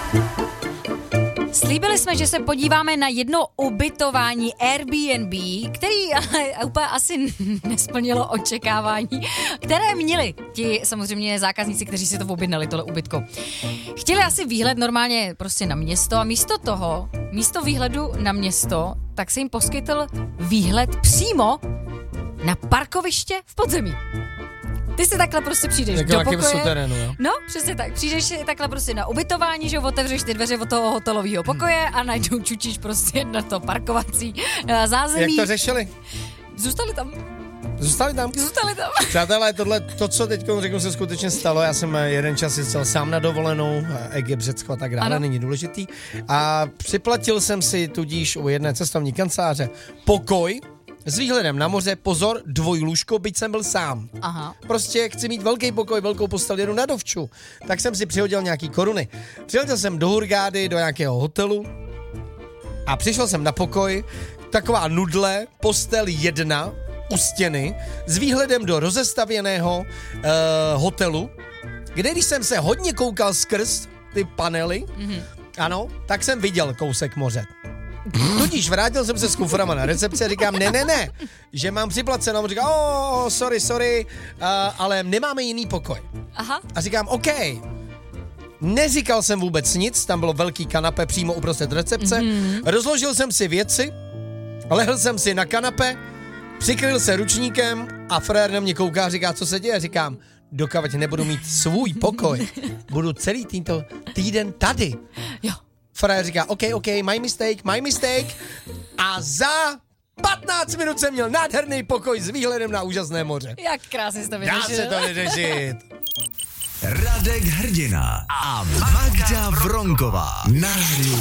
Slíbili jsme, že se podíváme na jedno ubytování Airbnb, který ale úplně asi nesplnilo očekávání, které měli ti samozřejmě zákazníci, kteří si to objednali, tohle ubytko. Chtěli asi výhled normálně prostě na město a místo výhledu na město, tak se jim poskytl výhled přímo na parkoviště v podzemí. Ty si takhle prostě přijdeš do pokoje. Terénu, jo? No, přesně tak. Přijdeš takhle prostě na ubytování, že otevřeš ty dveře od toho hotelového pokoje a najednou čučíš prostě na to parkovací zázemí. Jak to řešili? Zůstali tam. Zůstali tam? Zůstali tam. Přátelé, to, co teď řeknu, se skutečně stalo. Já jsem jeden čas jezdil sám na dovolenou, Egypt, Řecko a tak dále, ano. Není důležitý. A připlatil jsem si tudíž u jedné cestovní kanceláře pokoj s výhledem na moře, pozor, dvojlůžko, byť jsem byl sám. Aha. Prostě chci mít velký pokoj, velkou postel, jedu na dovču. Tak jsem si přihodil nějaký koruny. Přiletěl jsem do Hurgády, do nějakého hotelu a přišel jsem na pokoj, taková nudle, postel 1 u stěny s výhledem do rozestavěného hotelu, kde když jsem se hodně koukal skrz ty panely, ano, tak jsem viděl kousek moře. Tudíž vrátil jsem se s kuframa na recepci a říkám, ne, že mám připlaceno. On říká, sorry, ale nemáme jiný pokoj. Aha. A říkám, OK. Neříkal jsem vůbec nic, tam bylo velký kanapé přímo uprostřed recepce. Rozložil jsem si věci, lehl jsem si na kanapé, přikryl se ručníkem a frér na mě kouká a říká, co se děje? Říkám, dokud nebudu mít svůj pokoj, budu celý tento týden tady. Jo. Frér říká, OK, my mistake. A za 15 minut jsem měl nádherný pokoj s výhledem na úžasné moře. Jak krásně jsi to vyřešil. Dá se to vyřešit. Radek Hrdina a Magda Vronková na rádiu